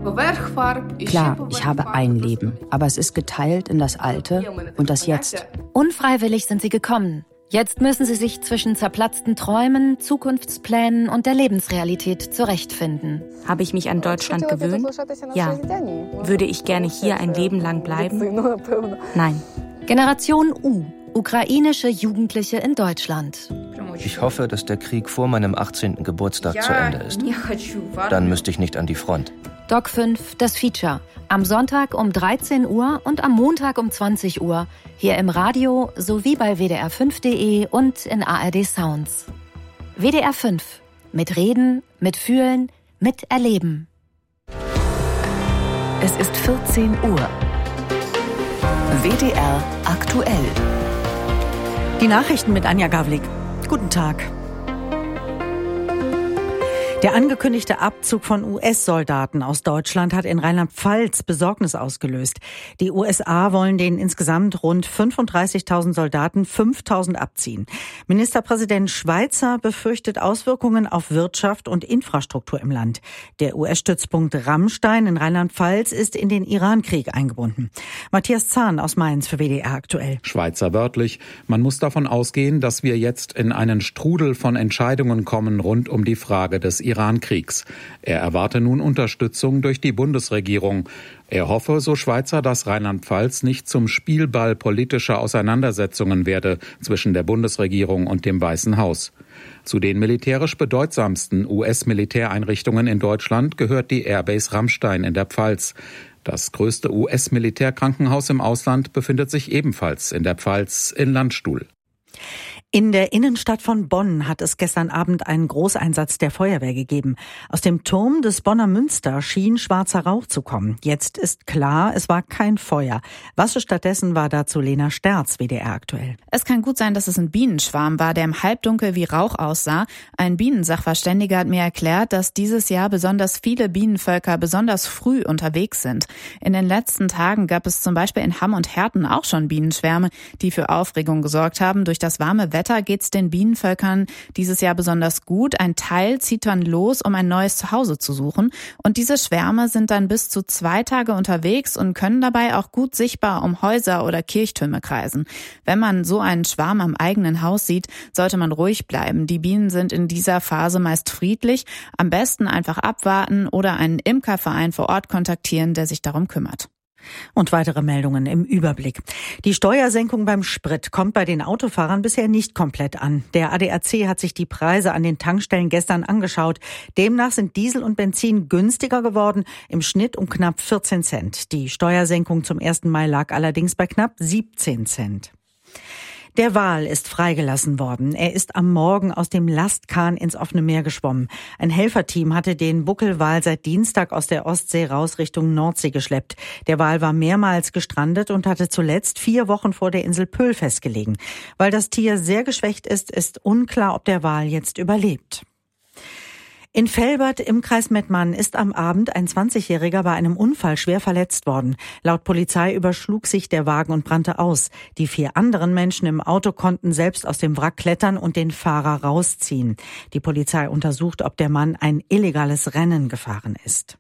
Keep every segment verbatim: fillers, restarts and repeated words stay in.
Klar, ich habe ein Leben, aber es ist geteilt in das Alte und das Jetzt. Unfreiwillig sind sie gekommen. Jetzt müssen sie sich zwischen zerplatzten Träumen, Zukunftsplänen und der Lebensrealität zurechtfinden. Habe ich mich an Deutschland gewöhnt? Ja. Würde ich gerne hier ein Leben lang bleiben? Nein. Generation U. Ukrainische Jugendliche in Deutschland. Ich hoffe, dass der Krieg vor meinem achtzehnten Geburtstag zu Ende ist. Dann müsste ich nicht an die Front. Doc fünf, das Feature. Am Sonntag um dreizehn Uhr und am Montag um zwanzig Uhr. Hier im Radio sowie bei w d r fünf punkt d e und in A R D Sounds. W D R fünf. Mit Reden, mit Fühlen, mit Erleben. Es ist vierzehn Uhr. W D R aktuell. Die Nachrichten mit Anja Gawlik. Guten Tag. Der angekündigte Abzug von U S-Soldaten aus Deutschland hat in Rheinland-Pfalz Besorgnis ausgelöst. Die U S A wollen den insgesamt rund fünfunddreißigtausend Soldaten fünftausend abziehen. Ministerpräsident Schweizer befürchtet Auswirkungen auf Wirtschaft und Infrastruktur im Land. Der U S-Stützpunkt Rammstein in Rheinland-Pfalz ist in den Irankrieg eingebunden. Matthias Zahn aus Mainz für W D R aktuell. Schweizer wörtlich: Man muss davon ausgehen, dass wir jetzt in einen Strudel von Entscheidungen kommen rund um die Frage des Irankriegs. Er erwarte nun Unterstützung durch die Bundesregierung. Er hoffe, so Schweizer, dass Rheinland-Pfalz nicht zum Spielball politischer Auseinandersetzungen werde zwischen der Bundesregierung und dem Weißen Haus. Zu den militärisch bedeutsamsten U S-Militäreinrichtungen in Deutschland gehört die Airbase Rammstein in der Pfalz. Das größte U S-Militärkrankenhaus im Ausland befindet sich ebenfalls in der Pfalz in Landstuhl. In der Innenstadt von Bonn hat es gestern Abend einen Großeinsatz der Feuerwehr gegeben. Aus dem Turm des Bonner Münster schien schwarzer Rauch zu kommen. Jetzt ist klar, es war kein Feuer. Was es stattdessen war, dazu Lena Sterz, W D R aktuell. Es kann gut sein, dass es ein Bienenschwarm war, der im Halbdunkel wie Rauch aussah. Ein Bienensachverständiger hat mir erklärt, dass dieses Jahr besonders viele Bienenvölker besonders früh unterwegs sind. In den letzten Tagen gab es zum Beispiel in Hamm und Herten auch schon Bienenschwärme, die für Aufregung gesorgt haben. Durch das warme Wetter geht's den Bienenvölkern dieses Jahr besonders gut. Ein Teil zieht dann los, um ein neues Zuhause zu suchen. Und diese Schwärme sind dann bis zu zwei Tage unterwegs und können dabei auch gut sichtbar um Häuser oder Kirchtürme kreisen. Wenn man so einen Schwarm am eigenen Haus sieht, sollte man ruhig bleiben. Die Bienen sind in dieser Phase meist friedlich. Am besten einfach abwarten oder einen Imkerverein vor Ort kontaktieren, der sich darum kümmert. Und weitere Meldungen im Überblick. Die Steuersenkung beim Sprit kommt bei den Autofahrern bisher nicht komplett an. Der A D A C hat sich die Preise an den Tankstellen gestern angeschaut. Demnach sind Diesel und Benzin günstiger geworden, im Schnitt um knapp vierzehn Cent. Die Steuersenkung zum ersten Mai lag allerdings bei knapp siebzehn Cent. Der Wal ist freigelassen worden. Er ist am Morgen aus dem Lastkahn ins offene Meer geschwommen. Ein Helferteam hatte den Buckelwal seit Dienstag aus der Ostsee raus Richtung Nordsee geschleppt. Der Wal war mehrmals gestrandet und hatte zuletzt vier Wochen vor der Insel Pöhl festgelegen. Weil das Tier sehr geschwächt ist, ist unklar, ob der Wal jetzt überlebt. In Velbert im Kreis Mettmann ist am Abend ein zwanzigjähriger bei einem Unfall schwer verletzt worden. Laut Polizei überschlug sich der Wagen und brannte aus. Die vier anderen Menschen im Auto konnten selbst aus dem Wrack klettern und den Fahrer rausziehen. Die Polizei untersucht, ob der Mann ein illegales Rennen gefahren ist.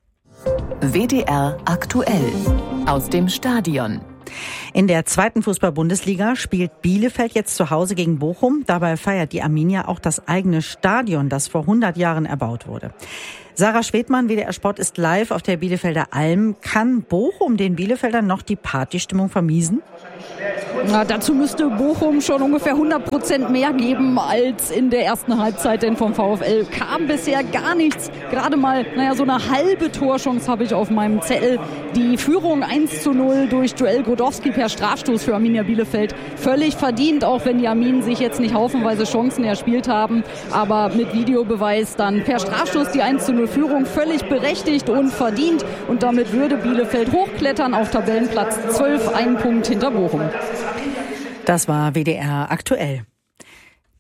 W D R aktuell aus dem Stadion. In der zweiten Fußball-Bundesliga spielt Bielefeld jetzt zu Hause gegen Bochum. Dabei feiert die Arminia auch das eigene Stadion, das vor hundert Jahren erbaut wurde. Sarah Schwedmann, W D R Sport, ist live auf der Bielefelder Alm. Kann Bochum den Bielefeldern noch die Partystimmung vermiesen? Na, dazu müsste Bochum schon ungefähr hundert Prozent mehr geben als in der ersten Halbzeit, denn vom VfL kam bisher gar nichts. Gerade mal, naja, so eine halbe Torchance habe ich auf meinem Zettel. Die Führung eins zu null durch Joel Grodowski per Strafstoß für Arminia Bielefeld. Völlig verdient, auch wenn die Arminen sich jetzt nicht haufenweise Chancen erspielt haben. Aber mit Videobeweis dann per Strafstoß die eins zu null Führung völlig berechtigt und verdient. Und damit würde Bielefeld hochklettern auf Tabellenplatz zwölf, einen Punkt hinter Bochum. Das war W D R aktuell. Das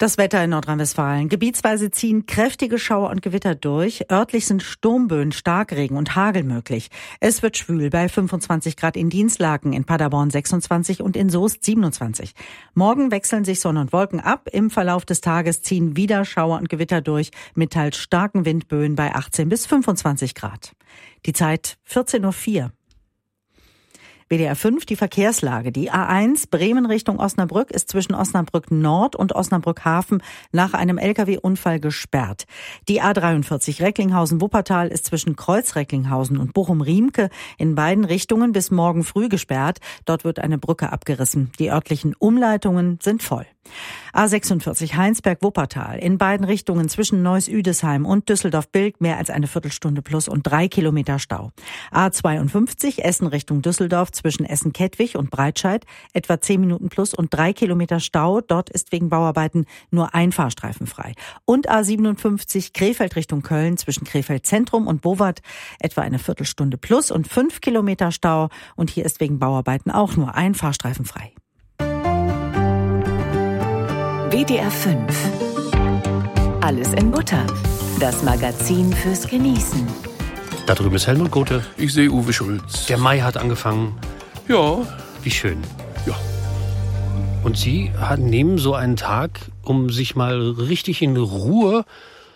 Das Wetter in Nordrhein-Westfalen. Gebietsweise ziehen kräftige Schauer und Gewitter durch. Örtlich sind Sturmböen, Starkregen und Hagel möglich. Es wird schwül bei fünfundzwanzig Grad in Dinslaken, in Paderborn sechsundzwanzig und in Soest siebenundzwanzig. Morgen wechseln sich Sonne und Wolken ab. Im Verlauf des Tages ziehen wieder Schauer und Gewitter durch mit teils starken Windböen bei achtzehn bis fünfundzwanzig Grad. Die Zeit vierzehn Uhr vier. W D R fünf, die Verkehrslage. Die A eins Bremen Richtung Osnabrück ist zwischen Osnabrück Nord und Osnabrück Hafen nach einem L K W-Unfall gesperrt. Die A dreiundvierzig Recklinghausen-Wuppertal ist zwischen Kreuz-Recklinghausen und Bochum-Riemke in beiden Richtungen bis morgen früh gesperrt. Dort wird eine Brücke abgerissen. Die örtlichen Umleitungen sind voll. A sechsundvierzig Heinsberg-Wuppertal in beiden Richtungen zwischen Neuss-Üdesheim und Düsseldorf-Bilk mehr als eine Viertelstunde plus und drei Kilometer Stau. A zweiundfünfzig Essen Richtung Düsseldorf zwischen Essen-Kettwig und Breitscheid etwa zehn Minuten plus und drei Kilometer Stau. Dort ist wegen Bauarbeiten nur ein Fahrstreifen frei. Und A siebenundfünfzig Krefeld Richtung Köln zwischen Krefeld Zentrum und Bowat etwa eine Viertelstunde plus und fünf Kilometer Stau. Und hier ist wegen Bauarbeiten auch nur ein Fahrstreifen frei. W D R fünf. Alles in Butter. Das Magazin fürs Genießen. Da drüben ist Helmut Gothe. Ich sehe Uwe Schulz. Der Mai hat angefangen. Ja. Wie schön. Ja. Und Sie nehmen so einen Tag, um sich mal richtig in Ruhe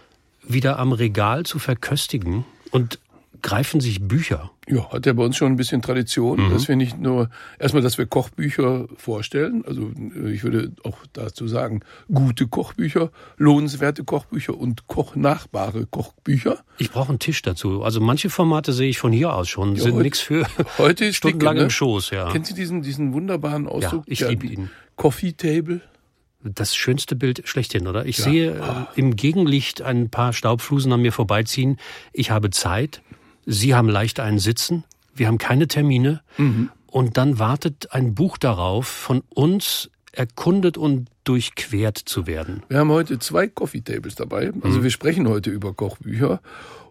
wieder am Regal zu verköstigen und greifen sich Bücher. Ja, hat ja bei uns schon ein bisschen Tradition, mhm. dass wir nicht nur, erstmal, dass wir Kochbücher vorstellen, also ich würde auch dazu sagen, gute Kochbücher, lohnenswerte Kochbücher und kochnachbare Kochbücher. Ich brauche einen Tisch dazu. Also manche Formate sehe ich von hier aus schon, ja, sind heute, nichts für heute ist stundenlang dicke, ne? im Schoß. Ja. Kennen Sie diesen, diesen wunderbaren Ausdruck? Ja, ich liebe ihn. Coffee Table. Das schönste Bild schlechthin, oder? Ich ja. sehe ah. äh, im Gegenlicht ein paar Staubflusen an mir vorbeiziehen. Ich habe Zeit. Sie haben leicht einen Sitzen, wir haben keine Termine mhm. und dann wartet ein Buch darauf, von uns erkundet und durchquert zu werden. Wir haben heute zwei Coffee Tables dabei, also mhm. wir sprechen heute über Kochbücher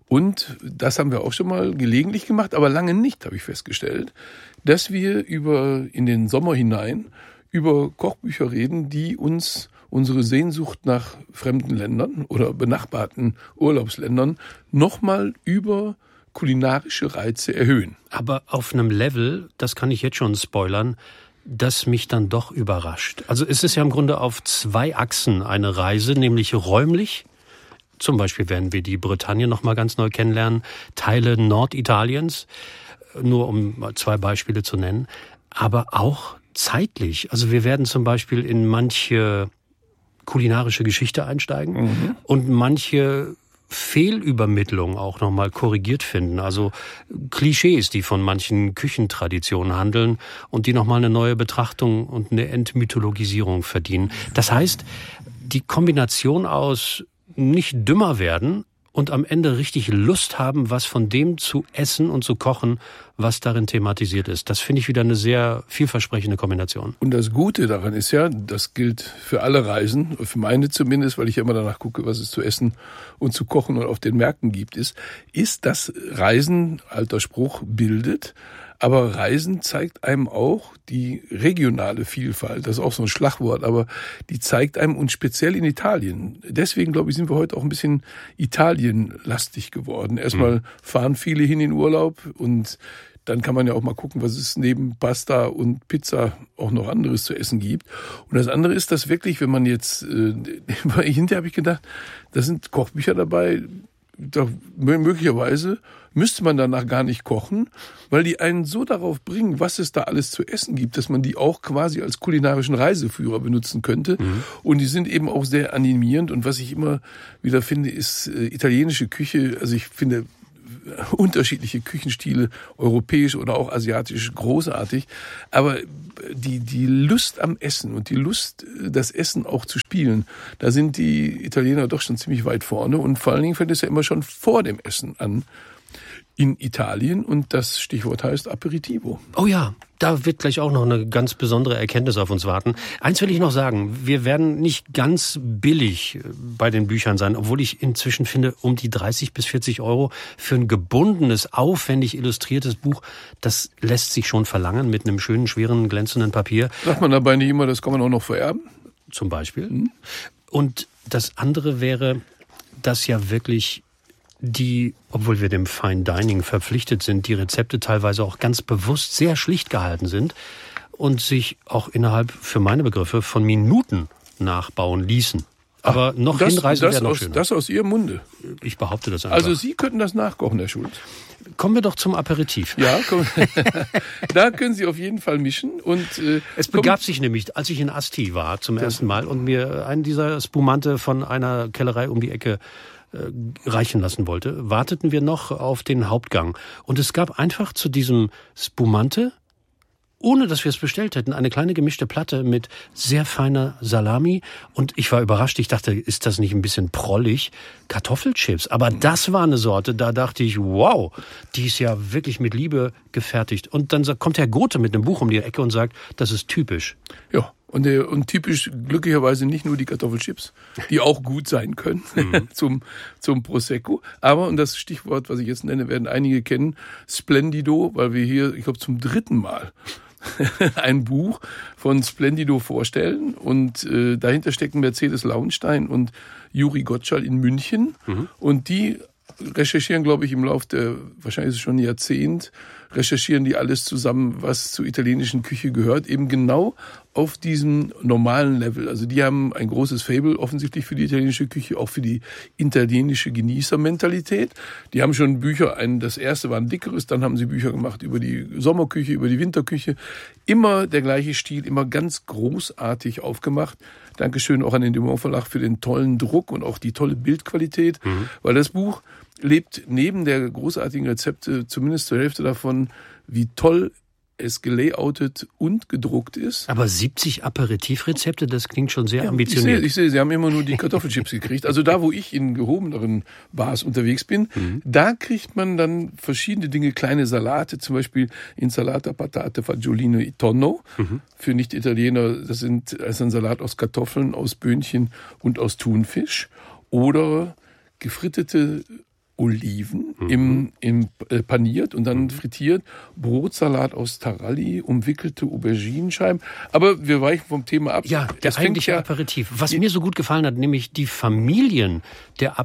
und das haben wir auch schon mal gelegentlich gemacht, aber lange nicht, habe ich festgestellt, dass wir über in den Sommer hinein über Kochbücher reden, die uns unsere Sehnsucht nach fremden Ländern oder benachbarten Urlaubsländern nochmal über kulinarische Reize erhöhen. Aber auf einem Level, das kann ich jetzt schon spoilern, das mich dann doch überrascht. Also es ist ja im Grunde auf zwei Achsen eine Reise, nämlich räumlich. Zum Beispiel werden wir die Bretagne noch mal ganz neu kennenlernen, Teile Norditaliens, nur um zwei Beispiele zu nennen, aber auch zeitlich. Also wir werden zum Beispiel in manche kulinarische Geschichte einsteigen mhm. und manche Fehlübermittlung auch nochmal korrigiert finden. Also Klischees, die von manchen Küchentraditionen handeln und die nochmal eine neue Betrachtung und eine Entmythologisierung verdienen. Das heißt, die Kombination aus nicht dümmer werden und am Ende richtig Lust haben, was von dem zu essen und zu kochen, was darin thematisiert ist. Das finde ich wieder eine sehr vielversprechende Kombination. Und das Gute daran ist ja, das gilt für alle Reisen, für meine zumindest, weil ich ja immer danach gucke, was es zu essen und zu kochen und auf den Märkten gibt, ist, ist, dass Reisen, alter Spruch, bildet. Aber Reisen zeigt einem auch die regionale Vielfalt. Das ist auch so ein Schlagwort, aber die zeigt einem, und speziell in Italien. Deswegen, glaube ich, sind wir heute auch ein bisschen italienlastig geworden. Erstmal fahren viele hin in Urlaub und dann kann man ja auch mal gucken, was es neben Pasta und Pizza auch noch anderes zu essen gibt. Und das andere ist, dass wirklich, wenn man jetzt, äh, hinterher habe ich gedacht, da sind Kochbücher dabei, da möglicherweise müsste man danach gar nicht kochen, weil die einen so darauf bringen, was es da alles zu essen gibt, dass man die auch quasi als kulinarischen Reiseführer benutzen könnte. Mhm. Und die sind eben auch sehr animierend. Und was ich immer wieder finde, ist äh, italienische Küche. Also ich finde unterschiedliche Küchenstile, europäisch oder auch asiatisch, großartig. Aber die, die Lust am Essen und die Lust, das Essen auch zu spielen, da sind die Italiener doch schon ziemlich weit vorne. Und vor allen Dingen fängt es ja immer schon vor dem Essen an in Italien. Und das Stichwort heißt Aperitivo. Oh ja, da wird gleich auch noch eine ganz besondere Erkenntnis auf uns warten. Eins will ich noch sagen, wir werden nicht ganz billig bei den Büchern sein, obwohl ich inzwischen finde, um die dreißig bis vierzig Euro für ein gebundenes, aufwendig illustriertes Buch, das lässt sich schon verlangen mit einem schönen, schweren, glänzenden Papier. Sagt man dabei nicht immer, das kann man auch noch vererben? Zum Beispiel. Hm. Und das andere wäre, dass ja wirklich die, obwohl wir dem Fine Dining verpflichtet sind, die Rezepte teilweise auch ganz bewusst sehr schlicht gehalten sind und sich auch innerhalb, für meine Begriffe, von Minuten nachbauen ließen. Aber Ach, noch das, hinreisen das wäre noch aus, schöner. Das aus Ihrem Munde? Ich behaupte das einfach. Also Sie könnten das nachkochen, Herr Schulz. Kommen wir doch zum Aperitif. Ja, komm. Da können Sie auf jeden Fall mischen. Und, äh, es begab sich nämlich, als ich in Asti war zum ersten Mal und mir einen dieser Spumante von einer Kellerei um die Ecke äh, reichen lassen wollte, warteten wir noch auf den Hauptgang. Und es gab einfach zu diesem Spumante, ohne dass wir es bestellt hätten, eine kleine gemischte Platte mit sehr feiner Salami. Und ich war überrascht. Ich dachte, ist das nicht ein bisschen prollig? Kartoffelchips. Aber das war eine Sorte, da dachte ich, wow, die ist ja wirklich mit Liebe gefertigt. Und dann kommt Herr Gothe mit einem Buch um die Ecke und sagt, das ist typisch. Ja, und, der, und typisch glücklicherweise nicht nur die Kartoffelchips, die auch gut sein können mhm. zum, zum Prosecco. Aber, und das Stichwort, was ich jetzt nenne, werden einige kennen, Splendido, weil wir hier, ich glaube, zum dritten Mal ein Buch von Splendido vorstellen und äh, dahinter stecken Mercedes Lauenstein und Juri Gottschall in München mhm. und die recherchieren, glaube ich, im Laufe der, wahrscheinlich ist es schon ein Jahrzehnt, recherchieren die alles zusammen, was zur italienischen Küche gehört, eben genau auf diesem normalen Level. Also die haben ein großes Faible offensichtlich für die italienische Küche, auch für die italienische Genießermentalität. Die haben schon Bücher, ein, das erste war ein dickeres, dann haben sie Bücher gemacht über die Sommerküche, über die Winterküche. Immer der gleiche Stil, immer ganz großartig aufgemacht. Dankeschön auch an den Dumont Verlag für den tollen Druck und auch die tolle Bildqualität, mhm. weil das Buch lebt neben der großartigen Rezepte, zumindest zur Hälfte davon, wie toll es gelayoutet und gedruckt ist. Aber siebzig Aperitivrezepte, das klingt schon sehr ja, ambitioniert. Ich sehe, ich sehe, Sie haben immer nur die Kartoffelchips gekriegt. Also da, wo ich in gehobeneren Bars unterwegs bin, mhm. da kriegt man dann verschiedene Dinge, kleine Salate, zum Beispiel Insalata Patate Fagiolino e Tonno. Mhm. Für Nicht-Italiener, das sind, das ist ein Salat aus Kartoffeln, aus Böhnchen und aus Thunfisch. Oder gefrittete Oliven mhm. im, im äh, paniert und dann frittiert, Brotsalat aus Taralli, umwickelte Auberginenscheiben. Aber wir weichen vom Thema ab. Ja, der das eigentliche ja, Aperitif. Was mir so gut gefallen hat, nämlich die Familien der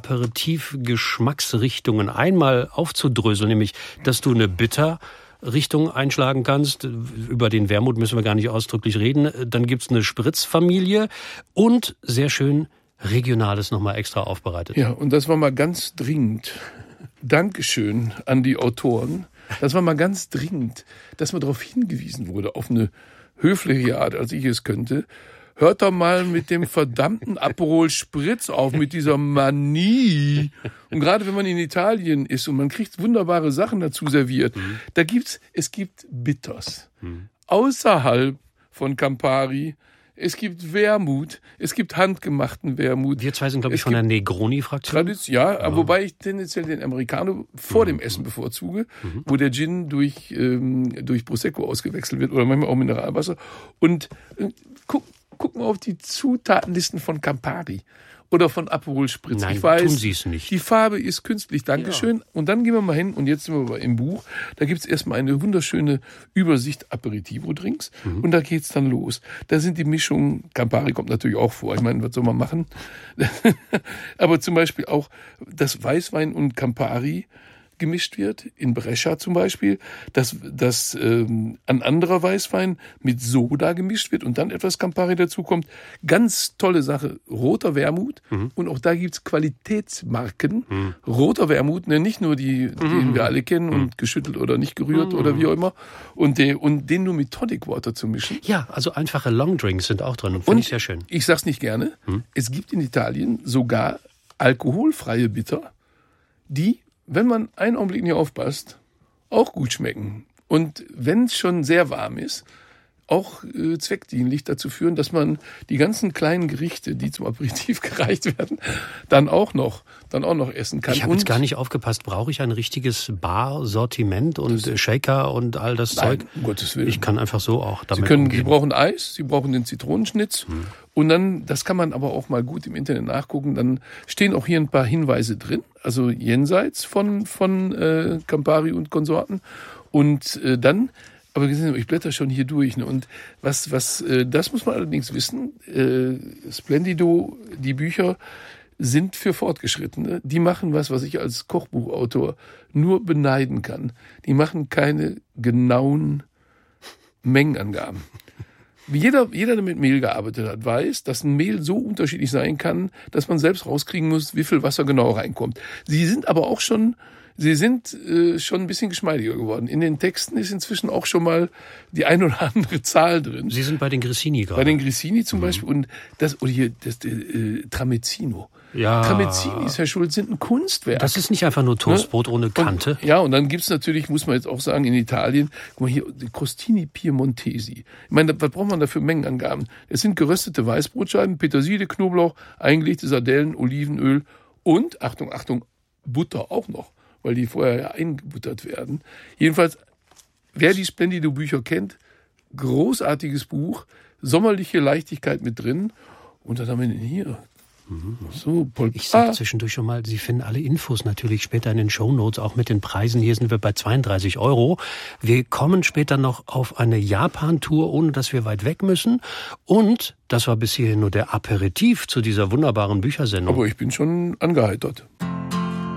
Aperitif-Geschmacksrichtungen einmal aufzudröseln, nämlich, dass du eine Bitter Richtung einschlagen kannst. Über den Wermut müssen wir gar nicht ausdrücklich reden. Dann gibt's eine Spritzfamilie und sehr schön Regionales nochmal extra aufbereitet. Ja, und das war mal ganz dringend. Dankeschön an die Autoren. Das war mal ganz dringend, dass man darauf hingewiesen wurde, auf eine höfliche Art, als ich es könnte. Hört doch mal mit dem verdammten Aperol Spritz auf, mit dieser Manie. Und gerade wenn man in Italien ist und man kriegt wunderbare Sachen dazu serviert, mhm. da gibt's, es gibt Bitters. Mhm. Außerhalb von Campari. Es gibt Wermut, es gibt handgemachten Wermut. Wir zwei sind, glaube ich, es von der Negroni-Fraktion. Ja, ja, wobei ich tendenziell den Americano vor mhm. dem Essen bevorzuge, mhm. wo der Gin durch, ähm, durch Prosecco ausgewechselt wird oder manchmal auch Mineralwasser. Und äh, guck, guck mal auf die Zutatenlisten von Campari oder von Aperol Spritz. Nein, ich weiß, tun Sie es nicht. Die Farbe ist künstlich, Dankeschön. Ja. Und dann gehen wir mal hin, und jetzt sind wir im Buch, da gibt's erstmal eine wunderschöne Übersicht Aperitivo-Drinks mhm. und da geht's dann los. Da sind die Mischungen, Campari kommt natürlich auch vor, ich meine, was soll man machen? Aber zum Beispiel auch, dass Weißwein und Campari gemischt wird, in Brescia zum Beispiel, dass, dass ähm, ein anderer Weißwein mit Soda gemischt wird und dann etwas Campari dazukommt. Ganz tolle Sache, roter Wermut mhm. und auch da gibt's Qualitätsmarken. Mhm. Roter Wermut, ne, nicht nur die, mhm. den wir alle kennen mhm. und geschüttelt oder nicht gerührt mhm. oder wie auch immer und, der, und den nur mit Tonic Water zu mischen. Ja, also einfache Longdrinks sind auch drin und finde ich sehr schön. Ich sag's nicht gerne, mhm. es gibt in Italien sogar alkoholfreie Bitter, die, wenn man einen Augenblick nicht aufpasst, auch gut schmecken. Und wenn es schon sehr warm ist, auch äh, zweckdienlich dazu führen, dass man die ganzen kleinen Gerichte, die zum Aperitif gereicht werden, dann auch noch, dann auch noch essen kann. Ich habe jetzt gar nicht aufgepasst. Brauche ich ein richtiges Bar-Sortiment und das, Shaker und all das nein, Zeug? Um Gottes Willen. Ich kann einfach so auch damit Sie können, umgehen. Sie brauchen Eis, Sie brauchen den Zitronenschnitz. Hm. Und dann, das kann man aber auch mal gut im Internet nachgucken, dann stehen auch hier ein paar Hinweise drin, also jenseits von, von äh, Campari und Konsorten. Und äh, dann Aber ich blätter schon hier durch. Ne? Und was, was, äh, das muss man allerdings wissen. Äh, Splendido, die Bücher sind für Fortgeschrittene. Die machen was, was ich als Kochbuchautor nur beneiden kann. Die machen keine genauen Mengenangaben. Jeder, jeder, der mit Mehl gearbeitet hat, weiß, dass ein Mehl so unterschiedlich sein kann, dass man selbst rauskriegen muss, wie viel Wasser genau reinkommt. Sie sind aber auch schon Sie sind äh, schon ein bisschen geschmeidiger geworden. In den Texten ist inzwischen auch schon mal die ein oder andere Zahl drin. Sie sind bei den Grissini gerade. Bei den Grissini zum mhm. Beispiel. Und das, oder hier, das äh, Tramezzino. Ja. Tramezzinis, Herr Schulz, sind ein Kunstwerk. Das ist nicht einfach nur Toastbrot ne? ohne Kante. Und, ja, und dann gibt's natürlich, muss man jetzt auch sagen, in Italien, guck mal hier, die Crostini Piemontesi. Ich meine, was braucht man da für Mengenangaben? Es sind geröstete Weißbrotscheiben, Petersilie, Knoblauch, eingelegte Sardellen, Olivenöl und, Achtung, Achtung, Butter auch noch, weil die vorher ja eingebuttert werden. Jedenfalls, wer die Splendido-Bücher kennt, großartiges Buch, sommerliche Leichtigkeit mit drin. Und dann haben wir den hier. So, Pol- ich sag ah. zwischendurch schon mal, Sie finden alle Infos natürlich später in den Shownotes, auch mit den Preisen. Hier sind wir bei zweiunddreißig Euro. Wir kommen später noch auf eine Japan-Tour, ohne dass wir weit weg müssen. Und das war bis hierhin nur der Aperitif zu dieser wunderbaren Büchersendung. Aber ich bin schon angeheitert.